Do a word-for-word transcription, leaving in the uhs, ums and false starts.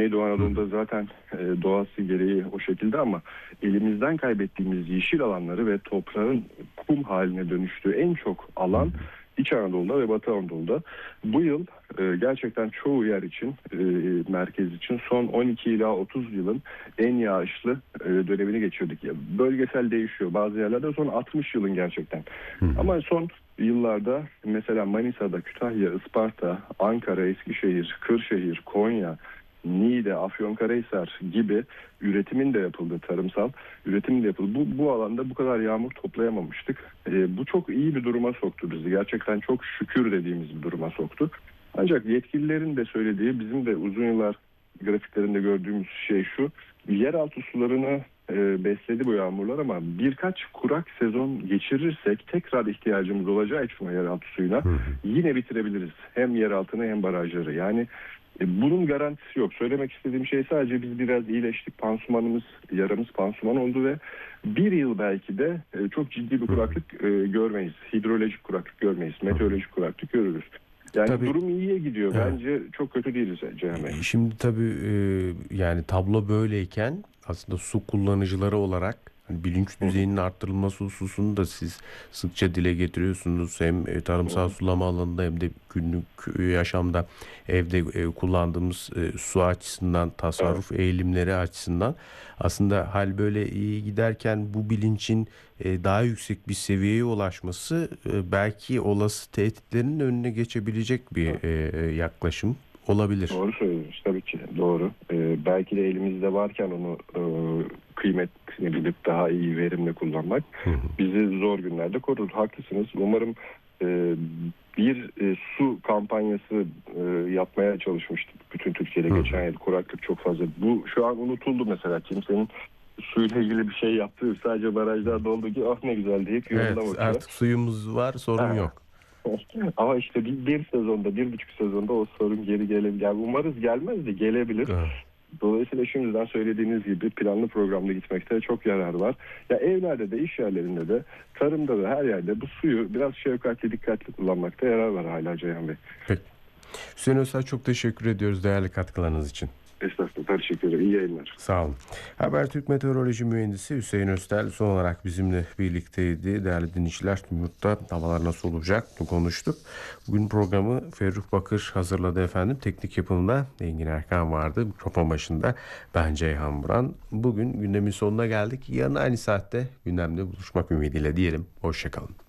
Güneydoğu Anadolu'da zaten e, doğası gereği o şekilde ama elimizden kaybettiğimiz yeşil alanları ve toprağın kum haline dönüştüğü en çok alan İç Anadolu'da ve Batı Anadolu'da. Bu yıl e, gerçekten çoğu yer için, e, merkez için son on iki ila otuz yılın en yağışlı e, dönemini geçirdik. Ya, bölgesel değişiyor. Bazı yerlerde son altmış yılın gerçekten. Hı hı. Ama son yıllarda mesela Manisa'da, Kütahya, Isparta, Ankara, Eskişehir, Kırşehir, Konya, Niğde, Afyonkarahisar gibi üretimin de yapıldığı, tarımsal üretimin de yapıldığı bu, bu alanda bu kadar yağmur toplayamamıştık. E, bu çok iyi bir duruma soktu bizi. Gerçekten çok şükür dediğimiz bir duruma soktu. Ancak yetkililerin de söylediği, bizim de uzun yıllar grafiklerinde gördüğümüz şey şu: yeraltı sularını e, besledi bu yağmurlar ama birkaç kurak sezon geçirirsek tekrar ihtiyacımız olacağı için o yeraltı suyuna yine bitirebiliriz. Hem yeraltını hem barajları. Yani e, bunun garantisi yok. Söylemek istediğim şey sadece biz biraz iyileştik. Pansumanımız, yaramız pansuman oldu ve bir yıl belki de e, çok ciddi bir kuraklık e, görmeyiz. Hidrolojik kuraklık görmeyiz. Meteorolojik kuraklık görürüz. Yani tabii, durum iyiye gidiyor. Evet. Bence çok kötü değiliz Ceyhan Bey. Şimdi tabii e, yani tablo böyleyken aslında su kullanıcıları olarak hani bilinç düzeyinin arttırılması hususunu da siz sıkça dile getiriyorsunuz. Hem e, tarımsal sulama alanında hem de günlük yaşamda evde e, kullandığımız e, su açısından, tasarruf evet. eğilimleri açısından aslında hal böyle iyi giderken bu bilincin e, daha yüksek bir seviyeye ulaşması e, belki olası tehditlerin önüne geçebilecek bir e, yaklaşım olabilir. Doğru söylüyorsunuz tabii ki, doğru. Ee, belki de elimizde varken onu e, kıymetini bilip daha iyi verimle kullanmak hı hı. bizi zor günlerde korur. Haklısınız. Umarım e, bir e, su kampanyası e, yapmaya çalışmıştık bütün Türkiye'de hı. geçen yıl. Kuraklık çok fazla. Bu şu an unutuldu mesela. Kimsenin suyla ilgili bir şey yaptığı, sadece barajlar doldu ki ah ne güzel deyip yoluna evet, bakıyor. Artık suyumuz var, sorun ha. yok. Ama işte bir, bir sezonda, bir buçuk sezonda o sorun geri gelebilir. Yani umarız gelmez de gelebilir. Evet. Dolayısıyla şimdiden söylediğiniz gibi planlı programda gitmekte çok yarar var. Ya evlerde de, iş yerlerinde de, tarımda da, her yerde bu suyu biraz şefkatli, dikkatli kullanmakta yarar var hala Ceyhan Bey. Peki. Hüseyin Özsel, çok teşekkür ediyoruz değerli katkılarınız için. Estağfurullah, teşekkür ederim. İyi yayınlar. Sağ olun. Habertürk Meteoroloji Mühendisi Hüseyin Öztel son olarak bizimle birlikteydi. Değerli dinleyiciler, yurtta havalar nasıl olacak konuştuk. Bugün programı Ferruh Bakır hazırladı efendim. Teknik yapımında Engin Erkan vardı. Mikrofon başında ben Ceyhan Buran. Bugün gündemin sonuna geldik. Yarın aynı saatte gündemde buluşmak ümidiyle diyelim. Hoşçakalın.